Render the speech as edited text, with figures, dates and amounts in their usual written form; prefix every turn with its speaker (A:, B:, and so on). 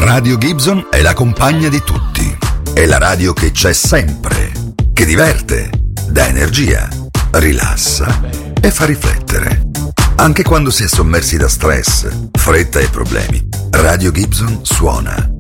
A: Radio Gibson è la compagna di tutti. È la radio che c'è sempre, che diverte, dà energia, rilassa e fa riflettere. Anche quando si è sommersi da stress, fretta e problemi, Radio Gibson suona